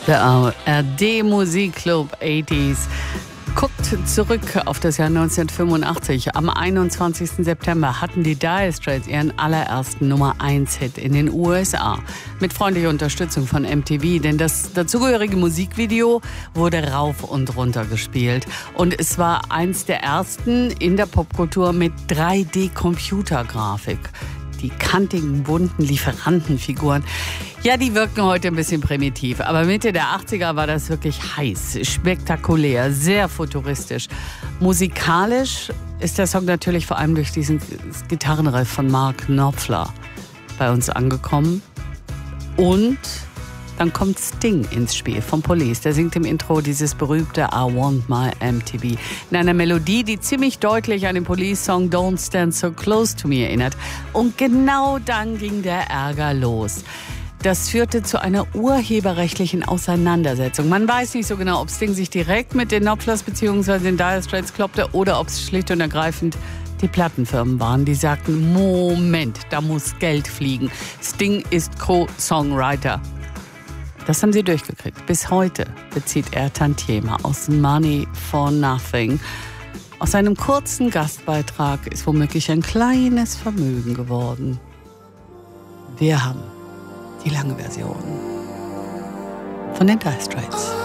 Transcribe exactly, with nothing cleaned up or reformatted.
Der A R D Musikclub achtziger guckt zurück auf das Jahr neunzehnhundertfünfundachtzig. Am einundzwanzigsten September hatten die Dire Straits ihren allerersten Nummer eins Hit in den U S A. Mit freundlicher Unterstützung von M T V, denn das dazugehörige Musikvideo wurde rauf und runter gespielt. Und es war eins der ersten in der Popkultur mit drei D Computergrafik. Die kantigen, bunten Lieferantenfiguren, ja, die wirken heute ein bisschen primitiv. Aber Mitte der achtziger war das wirklich heiß, spektakulär, sehr futuristisch. Musikalisch ist der Song natürlich vor allem durch diesen Gitarrenriff von Mark Knopfler bei uns angekommen. Und dann kommt Sting ins Spiel vom Police. Der singt im Intro dieses berühmte I Want My M T V in einer Melodie, die ziemlich deutlich an den Police-Song Don't Stand So Close to Me erinnert. Und genau dann ging der Ärger los. Das führte zu einer urheberrechtlichen Auseinandersetzung. Man weiß nicht so genau, ob Sting sich direkt mit den Knopflers bzw. den Dire Straits kloppte oder ob es schlicht und ergreifend die Plattenfirmen waren, die sagten, Moment, da muss Geld fliegen. Sting ist Co-Songwriter. Das haben sie durchgekriegt. Bis heute bezieht er Tantieme aus Money for Nothing. Aus seinem kurzen Gastbeitrag ist womöglich ein kleines Vermögen geworden. Wir haben die lange Version von den Dire Straits.